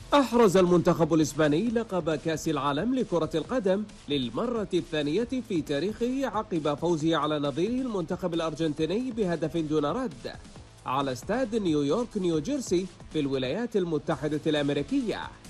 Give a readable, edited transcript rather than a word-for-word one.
أحرز المنتخب الإسباني لقب كأس العالم لكرة القدم للمرة الثانية في تاريخه عقب فوزه على نظيره المنتخب الأرجنتيني بهدف دون رد على استاد نيويورك نيوجيرسي في الولايات المتحدة الأمريكية.